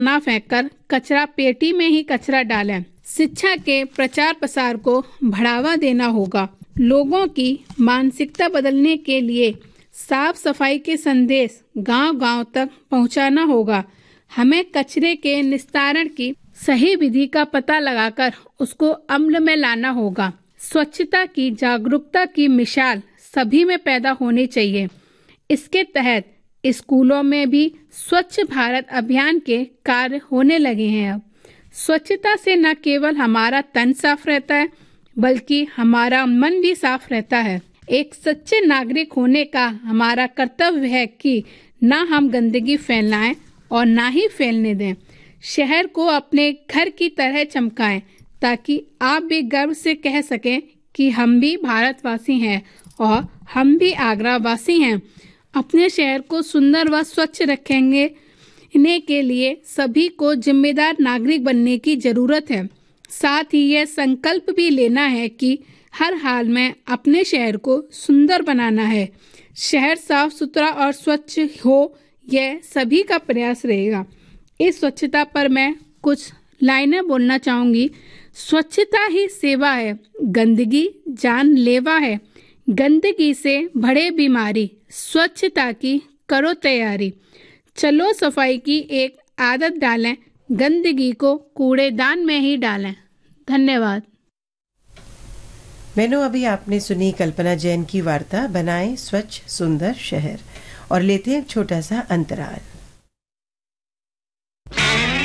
ना फेंककर कचरा पेटी में ही कचरा डालें। शिक्षा के प्रचार प्रसार को बढ़ावा देना होगा। लोगों की मानसिकता बदलने के लिए साफ सफाई के संदेश गांव-गांव तक पहुंचाना होगा। हमें कचरे के निस्तारण की सही विधि का पता लगाकर उसको अमल में लाना होगा। स्वच्छता की जागरूकता की मिसाल सभी में पैदा होनी चाहिए। इसके तहत स्कूलों में भी स्वच्छ भारत अभियान के कार्य होने लगे हैं। अब स्वच्छता से न केवल हमारा तन साफ रहता है बल्कि हमारा मन भी साफ रहता है। एक सच्चे नागरिक होने का हमारा कर्तव्य है कि न हम गंदगी फैलाएं और ना ही फैलने दें। शहर को अपने घर की तरह चमकाएं ताकि आप भी गर्व से कह सकें कि हम भी भारतवासी हैं और हम भी आगरा वासी हैं। अपने शहर को सुंदर व स्वच्छ रखेंगे इन्हें के लिए सभी को जिम्मेदार नागरिक बनने की जरूरत है। साथ ही यह संकल्प भी लेना है कि हर हाल में अपने शहर को सुंदर बनाना है। शहर साफ सुथरा और स्वच्छ हो यह सभी का प्रयास रहेगा। इस स्वच्छता पर मैं कुछ लाइनें बोलना चाहूंगी। स्वच्छता ही सेवा है, गंदगी जानलेवा है। गंदगी से बढ़े बीमारी, स्वच्छता की करो तैयारी। चलो सफाई की एक आदत डालें, गंदगी को कूड़ेदान में ही डालें। धन्यवाद। मैनू, अभी आपने सुनी कल्पना जैन की वार्ता बनाएं स्वच्छ सुंदर शहर, और लेते हैं एक छोटा सा अंतराल।